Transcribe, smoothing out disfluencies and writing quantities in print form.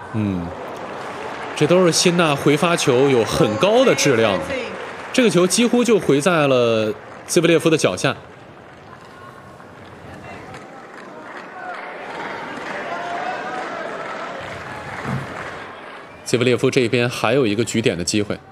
这都是辛纳回发球有很高的质量，这个球几乎就回在了兹维列夫的脚下。兹维列夫这边还有一个举点的机会。